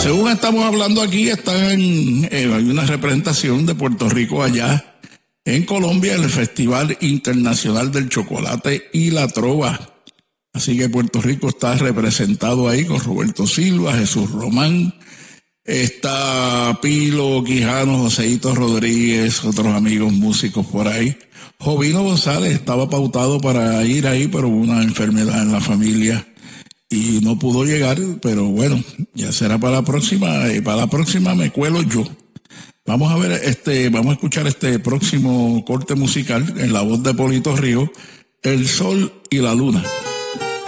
Según estamos hablando aquí, hay una representación de Puerto Rico allá en Colombia, en el Festival Internacional del Chocolate y la Trova. Así que Puerto Rico está representado ahí con Roberto Silva, Jesús Román, está Pilo Quijano, Joseito Rodríguez, otros amigos músicos por ahí. Jovino González estaba pautado para ir ahí, pero hubo una enfermedad en la familia y no pudo llegar, pero bueno, ya será para la próxima, y para la próxima me cuelo yo. Vamos a ver, vamos a escuchar este próximo corte musical en la voz de Polito Río, El Sol y la Luna.